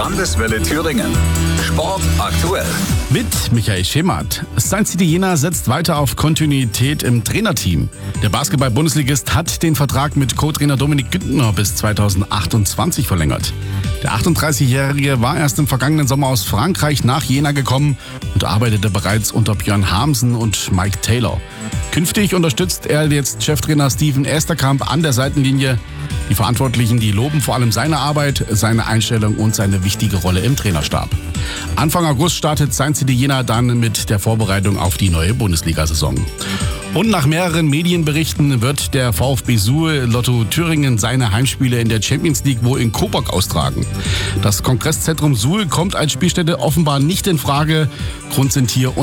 Landeswelle Thüringen. Sport aktuell. Mit Michael Schemert. St. City Jena setzt weiter auf Kontinuität im Trainerteam. Der Basketball-Bundesligist hat den Vertrag mit Co-Trainer Dominik Güntner bis 2028 verlängert. Der 38-Jährige war erst im vergangenen Sommer aus Frankreich nach Jena gekommen und arbeitete bereits unter Björn Hamsen und Mike Taylor. Künftig unterstützt er jetzt Cheftrainer Steven Esterkamp an der Seitenlinie. Die Verantwortlichen, die loben vor allem seine Arbeit, seine Einstellung und seine wichtige Rolle im Trainerstab. Anfang August startet St. City Jena dann mit der Vorbereitung auf die neue Bundesliga-Saison. Und nach mehreren Medienberichten wird der VfB Suhl Lotto Thüringen seine Heimspiele in der Champions League wohl in Coburg austragen. Das Kongresszentrum Suhl kommt als Spielstätte offenbar nicht in Frage. Grund sind hier